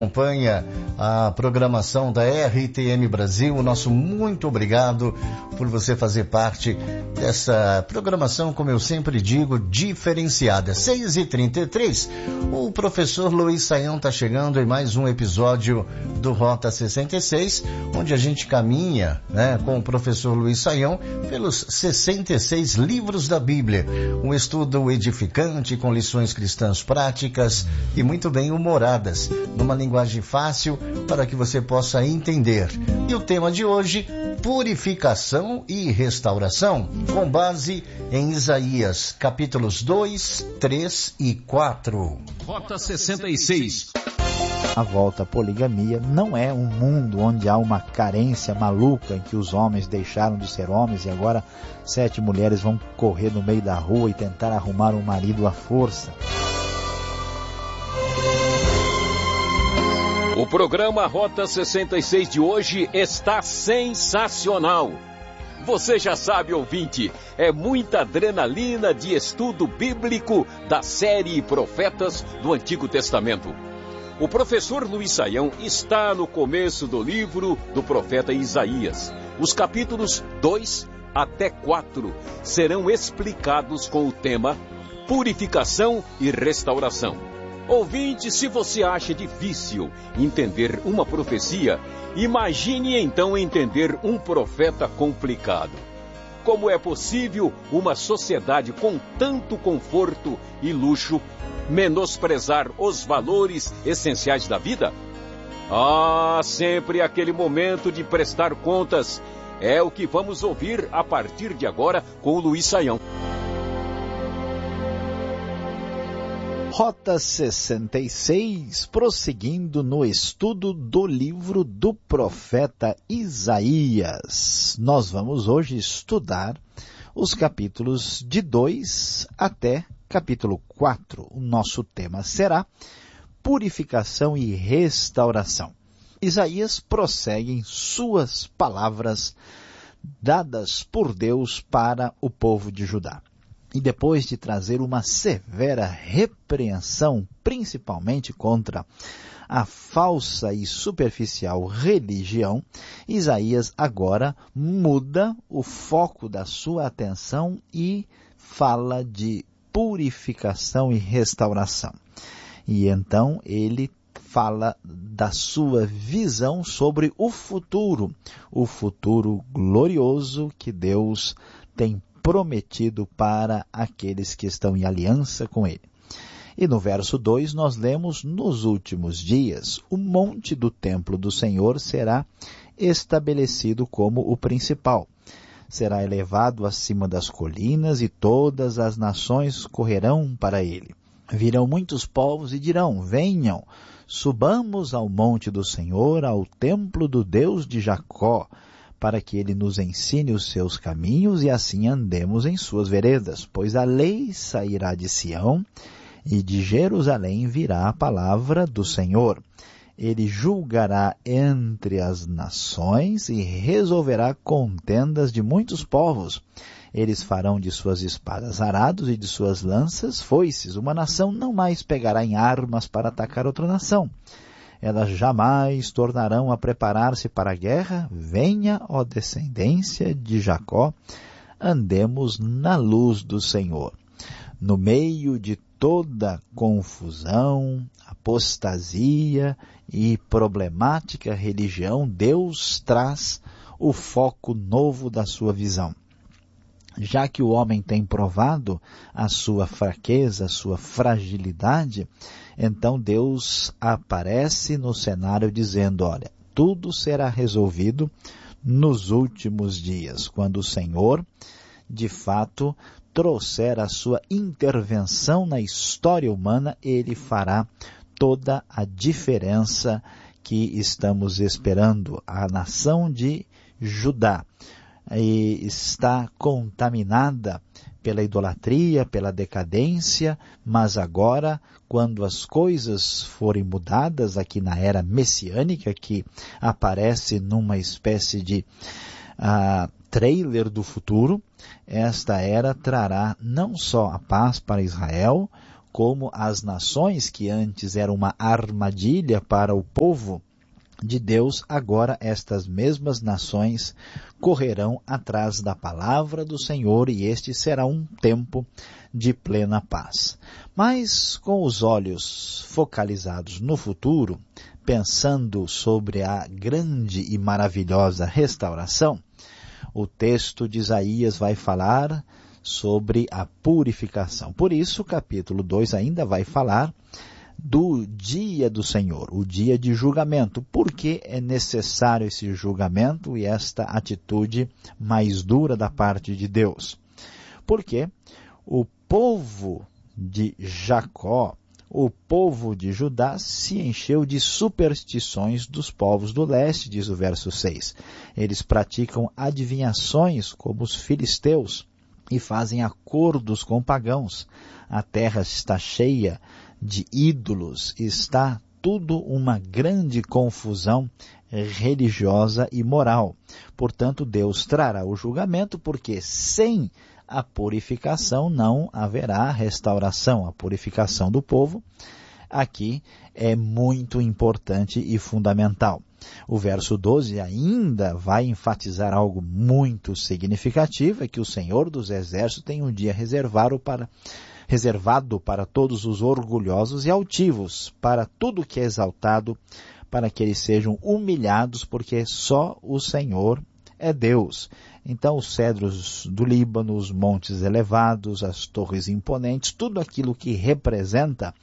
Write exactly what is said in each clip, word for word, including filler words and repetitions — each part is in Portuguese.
Acompanha a programação da R T M Brasil. Nosso muito obrigado por você fazer parte dessa programação, como eu sempre digo, diferenciada. seis e trinta e três, o professor Luiz Saião está chegando em mais um episódio do Rota sessenta e seis, onde a gente caminha, né, com o professor Luiz Saião pelos sessenta e seis livros da Bíblia. Um estudo edificante com lições cristãs práticas e muito bem humoradas, numa linguagem linguagem fácil para que você possa entender. E o tema de hoje, purificação e restauração, com base em Isaías, capítulos dois, três e quatro. Rota sessenta e seis. A volta à poligamia não é um mundo onde há uma carência maluca em que os homens deixaram de ser homens e agora sete mulheres vão correr no meio da rua e tentar arrumar um marido à força. O programa Rota sessenta e seis de hoje está sensacional. Você já sabe, ouvinte, é muita adrenalina de estudo bíblico da série Profetas do Antigo Testamento. O professor Luiz Saião está no começo do livro do profeta Isaías. Os capítulos dois até quatro serão explicados com o tema Purificação e Restauração. Ouvinte, se você acha difícil entender uma profecia, imagine então entender um profeta complicado. Como é possível uma sociedade com tanto conforto e luxo menosprezar os valores essenciais da vida? Ah, sempre aquele momento de prestar contas. É o que vamos ouvir a partir de agora com o Luiz Saião. Rota sessenta e seis, prosseguindo no estudo do livro do profeta Isaías. Nós vamos hoje estudar os capítulos de dois até capítulo quatro. O nosso tema será purificação e restauração. Isaías prossegue em suas palavras dadas por Deus para o povo de Judá. E depois de trazer uma severa repreensão, principalmente contra a falsa e superficial religião, Isaías agora muda o foco da sua atenção e fala de purificação e restauração. E então ele fala da sua visão sobre o futuro, o futuro glorioso que Deus tem prometido para aqueles que estão em aliança com ele. E no verso dois nós lemos: nos últimos dias, o monte do templo do Senhor será estabelecido como o principal. Será elevado acima das colinas e todas as nações correrão para ele. Virão muitos povos e dirão: venham, subamos ao monte do Senhor, ao templo do Deus de Jacó, para que ele nos ensine os seus caminhos e assim andemos em suas veredas. Pois a lei sairá de Sião e de Jerusalém virá a palavra do Senhor. Ele julgará entre as nações e resolverá contendas de muitos povos. Eles farão de suas espadas arados e de suas lanças foices. Uma nação não mais pegará em armas para atacar outra nação. Elas jamais tornarão a preparar-se para a guerra. Venha, ó descendência de Jacó, andemos na luz do Senhor. No meio de toda confusão, apostasia e problemática religião, Deus traz o foco novo da sua visão. Já que o homem tem provado a sua fraqueza, a sua fragilidade, então Deus aparece no cenário dizendo: olha, tudo será resolvido nos últimos dias, quando o Senhor, de fato, trouxer a sua intervenção na história humana, ele fará toda a diferença que estamos esperando. A nação de Judá e está contaminada pela idolatria, pela decadência, mas agora, quando as coisas forem mudadas aqui na era messiânica, que aparece numa espécie de uh, trailer do futuro, esta era trará não só a paz para Israel, como as nações que antes eram uma armadilha para o povo de Deus, agora estas mesmas nações correrão atrás da palavra do Senhor e este será um tempo de plena paz. Mas com os olhos focalizados no futuro, pensando sobre a grande e maravilhosa restauração, o texto de Isaías vai falar sobre a purificação. Por isso, o capítulo dois ainda vai falar do dia do Senhor, o dia de julgamento. Por que é necessário esse julgamento e esta atitude mais dura da parte de Deus? Porque o povo de Jacó, o povo de Judá, se encheu de superstições dos povos do leste, diz o verso seis. Eles praticam adivinhações como os filisteus e fazem acordos com pagãos. A terra está cheia de ídolos, está tudo uma grande confusão religiosa e moral. Portanto, Deus trará o julgamento, porque sem a purificação não haverá restauração. A purificação do povo aqui é muito importante e fundamental. O verso doze ainda vai enfatizar algo muito significativo, é que o Senhor dos Exércitos tem um dia reservado para reservado para todos os orgulhosos e altivos, para tudo que é exaltado, para que eles sejam humilhados, porque só o Senhor é Deus. Então os cedros do Líbano, os montes elevados, as torres imponentes, tudo aquilo que representa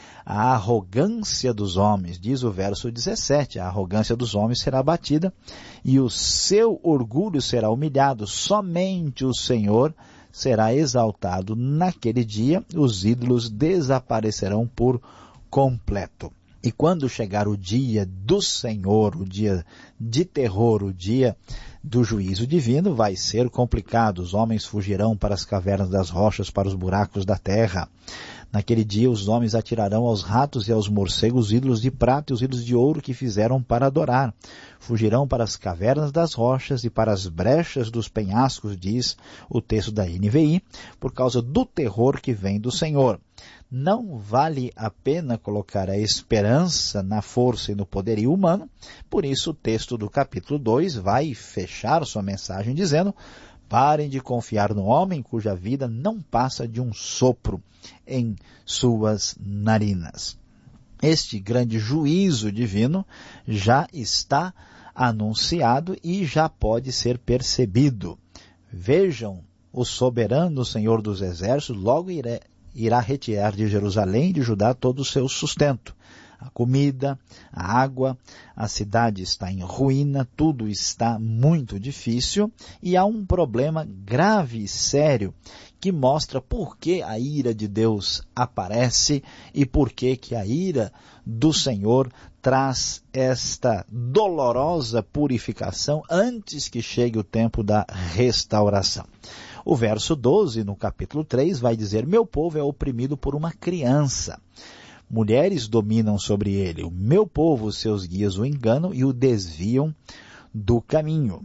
a arrogância dos homens, diz o verso dezessete, a arrogância dos homens será abatida e o seu orgulho será humilhado, somente o Senhor será exaltado. Naquele dia, os ídolos desaparecerão por completo. E quando chegar o dia do Senhor, o dia de terror, o dia do juízo divino, vai ser complicado. Os homens fugirão para as cavernas das rochas, para os buracos da terra. Naquele dia os homens atirarão aos ratos e aos morcegos os ídolos de prata e os ídolos de ouro que fizeram para adorar. Fugirão para as cavernas das rochas e para as brechas dos penhascos, diz o texto da N V I, por causa do terror que vem do Senhor. Não vale a pena colocar a esperança na força e no poderio humano, por isso o texto do capítulo dois vai fechar sua mensagem dizendo: parem de confiar no homem cuja vida não passa de um sopro em suas narinas. Este grande juízo divino já está anunciado e já pode ser percebido. Vejam, o soberano Senhor dos Exércitos logo irá, irá retirar de Jerusalém e de Judá todo o seu sustento. A comida, a água, a cidade está em ruína, tudo está muito difícil e há um problema grave e sério que mostra por que a ira de Deus aparece e por que que a ira do Senhor traz esta dolorosa purificação antes que chegue o tempo da restauração. O verso doze, no capítulo três, vai dizer: meu povo é oprimido por uma criança. Mulheres dominam sobre ele. O meu povo, seus guias o enganam e o desviam do caminho.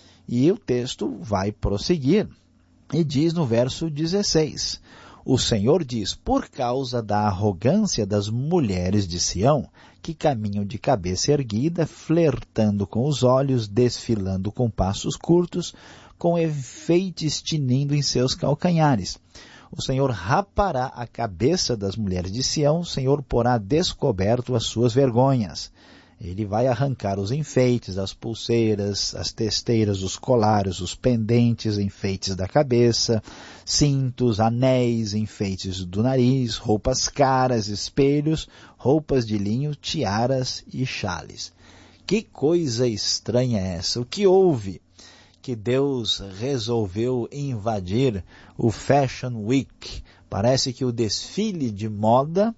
E o texto vai prosseguir e diz no verso dezesseis, o Senhor diz: por causa da arrogância das mulheres de Sião, que caminham de cabeça erguida, flertando com os olhos, desfilando com passos curtos, com enfeites tinindo em seus calcanhares. O Senhor rapará a cabeça das mulheres de Sião, o Senhor porá descoberto as suas vergonhas. Ele vai arrancar os enfeites, as pulseiras, as testeiras, os colares, os pendentes, enfeites da cabeça, cintos, anéis, enfeites do nariz, roupas caras, espelhos, roupas de linho, tiaras e chales. Que coisa estranha é essa? O que houve que Deus resolveu invadir o Fashion Week? Parece que o desfile de moda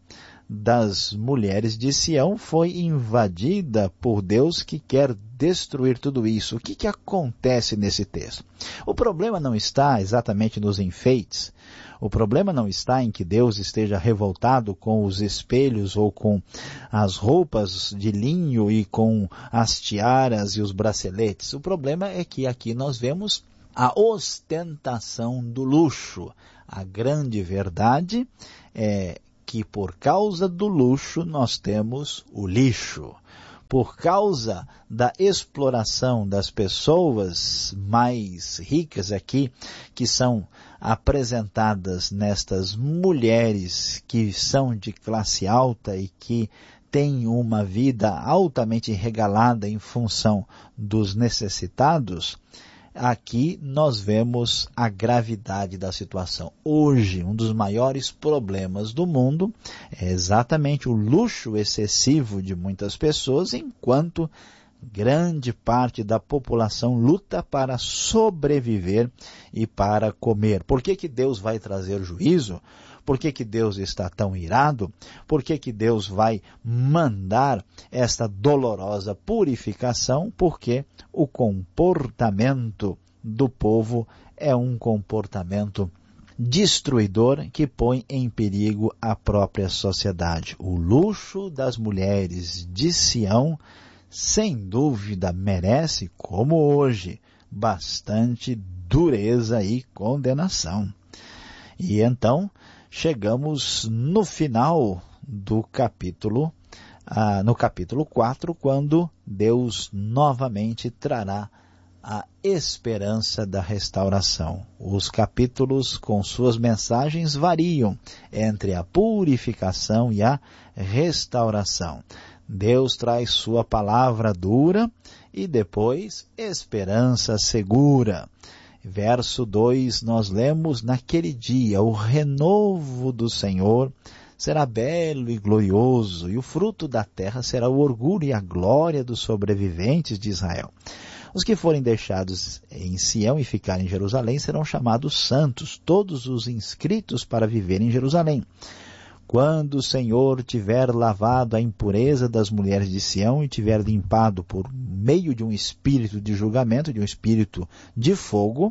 das mulheres de Sião foi invadida por Deus, que quer destruir tudo isso. O que, que acontece nesse texto? O problema não está exatamente nos enfeites. O problema não está em que Deus esteja revoltado com os espelhos ou com as roupas de linho e com as tiaras e os braceletes. O problema é que aqui nós vemos a ostentação do luxo. A grande verdade é que por causa do luxo nós temos o lixo. Por causa da exploração das pessoas mais ricas aqui, que são apresentadas nestas mulheres que são de classe alta e que têm uma vida altamente regalada em função dos necessitados, aqui nós vemos a gravidade da situação. Hoje, um dos maiores problemas do mundo é exatamente o luxo excessivo de muitas pessoas, enquanto grande parte da população luta para sobreviver e para comer. Por que que Deus vai trazer juízo? Por que que Deus está tão irado? Por que que Deus vai mandar esta dolorosa purificação? Porque o comportamento do povo é um comportamento destruidor que põe em perigo a própria sociedade. O luxo das mulheres de Sião, sem dúvida, merece, como hoje, bastante dureza e condenação. E então chegamos no final do capítulo, ah, no capítulo quatro, quando Deus novamente trará a esperança da restauração. Os capítulos com suas mensagens variam entre a purificação e a restauração. Deus traz sua palavra dura e depois esperança segura. Verso dois, nós lemos: naquele dia o renovo do Senhor será belo e glorioso, e o fruto da terra será o orgulho e a glória dos sobreviventes de Israel. Os que forem deixados em Sião e ficarem em Jerusalém serão chamados santos, todos os inscritos para viver em Jerusalém. Quando o Senhor tiver lavado a impureza das mulheres de Sião e tiver limpado por meio de um espírito de julgamento, de um espírito de fogo,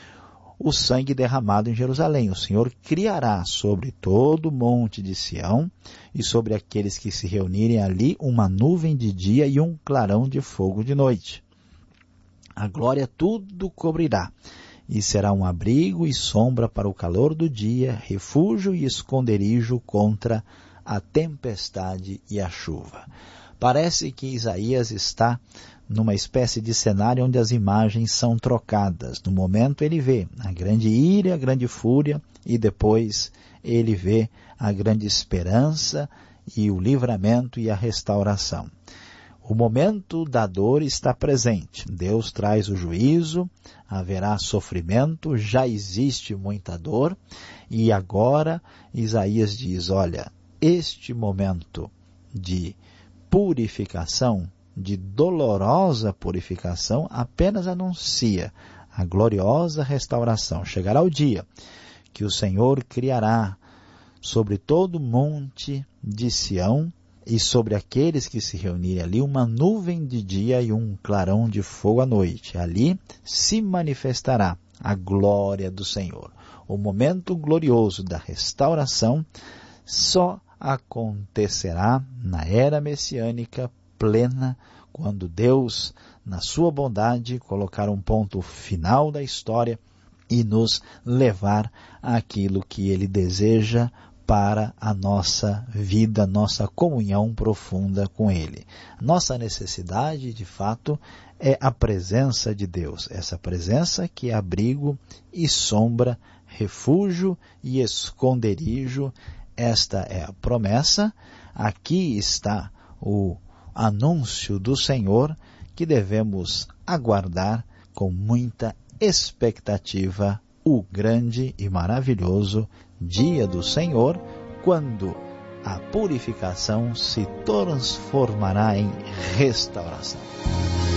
o sangue derramado em Jerusalém, o Senhor criará sobre todo o monte de Sião e sobre aqueles que se reunirem ali uma nuvem de dia e um clarão de fogo de noite. A glória tudo cobrirá, e será um abrigo e sombra para o calor do dia, refúgio e esconderijo contra a tempestade e a chuva. Parece que Isaías está numa espécie de cenário onde as imagens são trocadas. No momento ele vê a grande ira, a grande fúria, e depois ele vê a grande esperança e o livramento e a restauração. O momento da dor está presente. Deus traz o juízo, haverá sofrimento, já existe muita dor, e agora Isaías diz, olha, este momento de purificação, de dolorosa purificação, apenas anuncia a gloriosa restauração. Chegará o dia que o Senhor criará sobre todo o monte de Sião e sobre aqueles que se reunirem ali uma nuvem de dia e um clarão de fogo à noite. Ali se manifestará a glória do Senhor. O momento glorioso da restauração só acontecerá na era messiânica plena, quando Deus, na sua bondade, colocar um ponto final da história e nos levar àquilo que Ele deseja para a nossa vida, nossa comunhão profunda com Ele. Nossa necessidade, de fato, é a presença de Deus. Essa presença que é abrigo e sombra, refúgio e esconderijo. Esta é a promessa. Aqui está o anúncio do Senhor que devemos aguardar com muita expectativa o grande e maravilhoso dia do Senhor, quando a purificação se transformará em restauração.